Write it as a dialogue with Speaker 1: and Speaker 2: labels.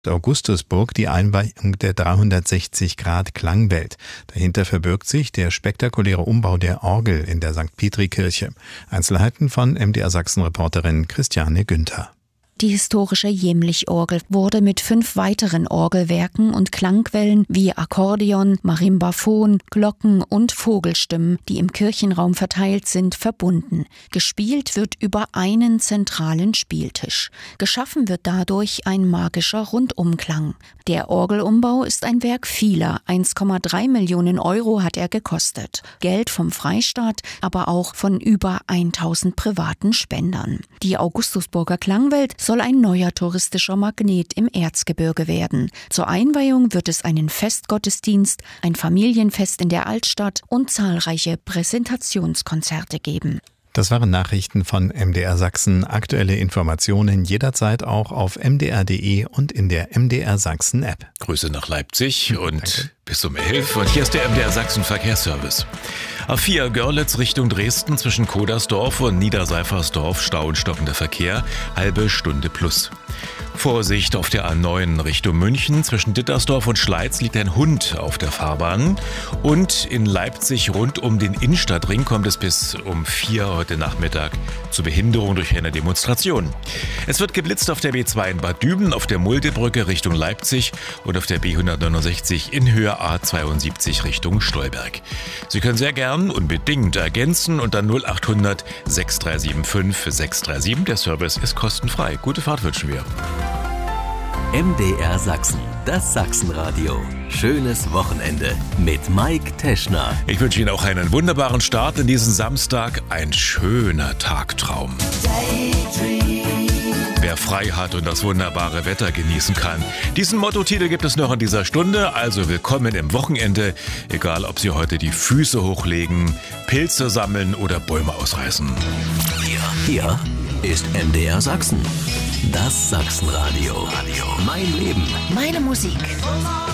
Speaker 1: Augustusburg die Einweihung der 360-Grad-Klangwelt. Dahinter verbirgt sich der spektakuläre Umbau der Orgel in der St. Petri-Kirche. Einzelheiten von MDR Sachsen-Reporterin Christiane Günther.
Speaker 2: Die historische Jemlich-Orgel wurde mit 5 weiteren Orgelwerken und Klangquellen wie Akkordeon, Marimbaphon, Glocken und Vogelstimmen, die im Kirchenraum verteilt sind, verbunden. Gespielt wird über einen zentralen Spieltisch. Geschaffen wird dadurch ein magischer Rundumklang. Der Orgelumbau ist ein Werk vieler. 1,3 Millionen Euro hat er gekostet. Geld vom Freistaat, aber auch von über 1000 privaten Spendern. Die Augustusburger Klangwelt soll ein neuer touristischer Magnet im Erzgebirge werden. Zur Einweihung wird es einen Festgottesdienst, ein Familienfest in der Altstadt und zahlreiche Präsentationskonzerte geben.
Speaker 1: Das waren Nachrichten von MDR Sachsen. Aktuelle Informationen jederzeit auch auf mdr.de und in der MDR Sachsen App.
Speaker 3: Grüße nach Leipzig und bis um 11. Und hier ist der MDR Sachsen Verkehrsservice. A4 Görlitz Richtung Dresden zwischen Kodersdorf und Niederseifersdorf Stau und stockender Verkehr, halbe Stunde plus. Vorsicht auf der A9 Richtung München. Zwischen Dittersdorf und Schleiz liegt ein Hund auf der Fahrbahn. Und in Leipzig rund um den Innenstadtring kommt es bis um 4 heute Nachmittag zu Behinderung durch eine Demonstration. Es wird geblitzt auf der B2 in Bad Düben, auf der Muldebrücke Richtung Leipzig und auf der B169 in Höhe A72 Richtung Stolberg. Sie können sehr gern unbedingt ergänzen unter 0800 6375 637. Der Service ist kostenfrei. Gute Fahrt wünschen wir.
Speaker 4: MDR Sachsen, das Sachsenradio. Schönes Wochenende mit Mike Teschner.
Speaker 3: Ich wünsche Ihnen auch einen wunderbaren Start in diesen Samstag. Ein schöner Tagtraum. Wer frei hat und das wunderbare Wetter genießen kann. Diesen Mottotitel gibt es noch in dieser Stunde, also willkommen im Wochenende. Egal, ob Sie heute die Füße hochlegen, Pilze sammeln oder Bäume ausreißen.
Speaker 4: Hier ist MDR Sachsen. Das Sachsenradio. Mein Leben.
Speaker 2: Meine Musik.